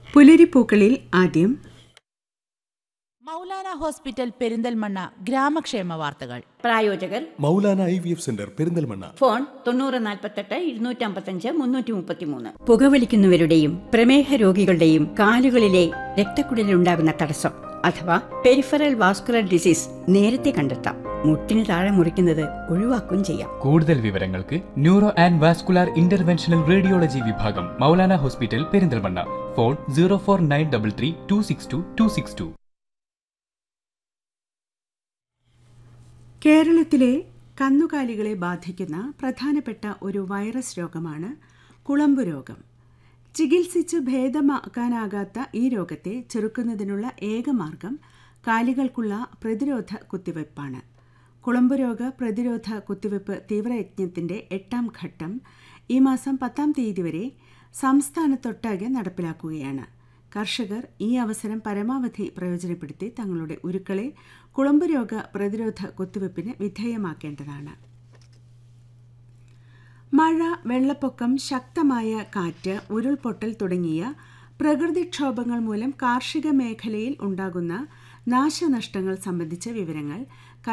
പുലരിപ്പൂക്കളിൽ ആദ്യം മൗലാന ഹോസ്പിറ്റൽ പെരിന്തൽമണ്ണ ഗ്രാമക്ഷേമ വാർത്തകൾ. പ്രായോജകർ Maulana IVF centre Perinthalmanna. Phone 9048 255 333. പുകവലിക്കുന്നവരുടെയും പ്രമേഹ രോഗികളുടെയും കാലുകളിലെ രക്തക്കുഴലിലുണ്ടാകുന്ന തടസ്സം അഥവാ പെരിഫറൽ വാസ്കുലർ ഡിസീസ് നേരത്തെ കണ്ടെത്താം. മുട്ടിന് താഴെ മുറിക്കുന്നത് ഒഴിവാക്കുകയും ചെയ്യാം. കൂടുതൽ വിവരങ്ങൾക്ക് neuro and vascular interventional radiology വിഭാഗം മൗലാന ഹോസ്പിറ്റൽ പെരിന്തൽമണ്ണ. ഫോൺ 04933 262 262. കേരളത്തിലെ കന്നുകാലികളെ ബാധിക്കുന്ന പ്രധാനപ്പെട്ട ഒരു വൈറസ് രോഗമാണ് കുളമ്പ് രോഗം. ചികിത്സിച്ച് ഭേദമാക്കാനാകാത്ത ഈ രോഗത്തെ ചെറുക്കുന്നതിനുള്ള ഏക മാർഗം കാലികൾക്കുള്ള പ്രതിരോധ കുത്തിവയ്പ്പാണ്. കുളമ്പ് രോഗ പ്രതിരോധ കുത്തിവയ്പ്പ് തീവ്രയജ്ഞത്തിന്റെ 8ാം ഘട്ടം ഈ മാസം 10-ാം തീയതി വരെ സംസ്ഥാനത്തൊട്ടാകെ നടപ്പിലാക്കുകയാണ്. കർഷകർ ഈ അവസരം പരമാവധി പ്രയോജനപ്പെടുത്തി തങ്ങളുടെ ഉരുക്കളെ കുളമ്പ് രോഗ പ്രതിരോധ കുത്തിവയ്പ്പിന് വിധേയമാക്കേണ്ടതാണ്. മഴ, വെള്ളപ്പൊക്കം, ശക്തമായ കാറ്റ്, ഉരുൾപൊട്ടൽ തുടങ്ങിയ പ്രകൃതിക്ഷോഭങ്ങൾ മൂലം കാർഷിക മേഖലയിൽ ഉണ്ടാകുന്ന നാശനഷ്ടങ്ങൾ സംബന്ധിച്ച വിവരങ്ങൾ